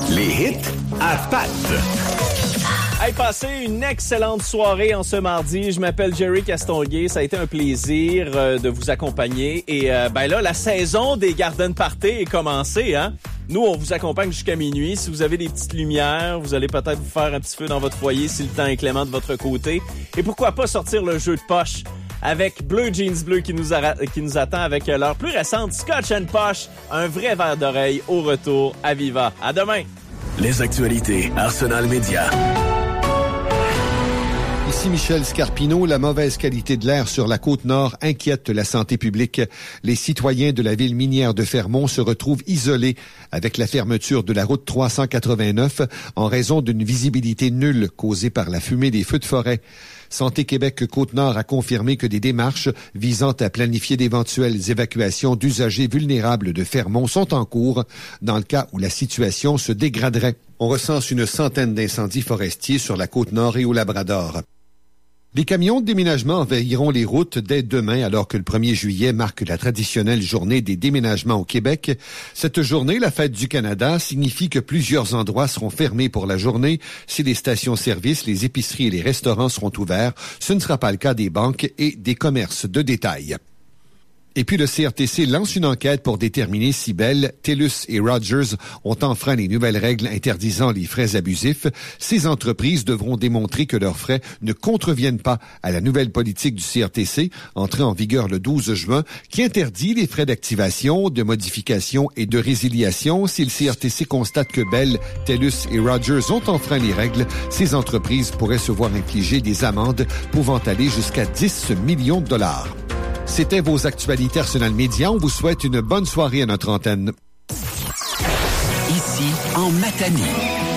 Les hits à Pat. Hey, passez une excellente soirée en ce mardi. Je m'appelle Jerry Castonguay. Ça a été un plaisir de vous accompagner. Et là, la saison des Garden Party est commencée, hein? Nous, on vous accompagne jusqu'à minuit. Si vous avez des petites lumières, vous allez peut-être vous faire un petit feu dans votre foyer si le temps est clément de votre côté. Et pourquoi pas sortir le jeu de poche avec Bleu Jeans Bleu qui nous attend avec leur plus récente Scotch & Posh. Un vrai verre d'oreille au retour à Viva. À demain! Les actualités Arsenal Média. Ici Michel Scarpino. La mauvaise qualité de l'air sur la Côte-Nord inquiète la santé publique. Les citoyens de la ville minière de Fermont se retrouvent isolés avec la fermeture de la route 389 en raison d'une visibilité nulle causée par la fumée des feux de forêt. Santé Québec Côte-Nord a confirmé que des démarches visant à planifier d'éventuelles évacuations d'usagers vulnérables de Fermont sont en cours dans le cas où la situation se dégraderait. On recense une centaine d'incendies forestiers sur la Côte-Nord et au Labrador. Les camions de déménagement envahiront les routes dès demain alors que le 1er juillet marque la traditionnelle journée des déménagements au Québec. Cette journée, la fête du Canada, signifie que plusieurs endroits seront fermés pour la journée. Si les stations-service, les épiceries et les restaurants seront ouverts, ce ne sera pas le cas des banques et des commerces de détail. Et puis le CRTC lance une enquête pour déterminer si Bell, TELUS et Rogers ont enfreint les nouvelles règles interdisant les frais abusifs. Ces entreprises devront démontrer que leurs frais ne contreviennent pas à la nouvelle politique du CRTC, entrée en vigueur le 12 juin, qui interdit les frais d'activation, de modification et de résiliation. Si le CRTC constate que Bell, TELUS et Rogers ont enfreint les règles, ces entreprises pourraient se voir infliger des amendes pouvant aller jusqu'à 10 millions de dollars. C'était vos actualités Arsenal Média. On vous souhaite une bonne soirée à notre antenne. Ici, en Matanie.